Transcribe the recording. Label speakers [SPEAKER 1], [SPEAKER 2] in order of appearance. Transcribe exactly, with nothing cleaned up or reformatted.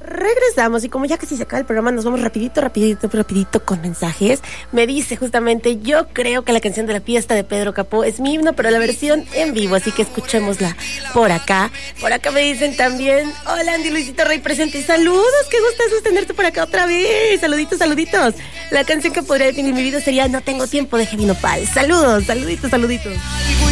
[SPEAKER 1] Regresamos y como ya casi se acaba el programa, nos vamos rapidito, rapidito, rapidito con mensajes. Me dice justamente, yo creo que la canción de la fiesta de Pedro Capó es mi himno, pero la versión en vivo, así que escuchémosla por acá. Por acá me dicen también, hola Andy, Luisito Rey presente, saludos, qué gustazo tenerte por acá otra vez, saluditos, saluditos. La canción que podría definir mi vida sería No tengo tiempo de Heavy Nopal. Saludos, saluditos, saluditos.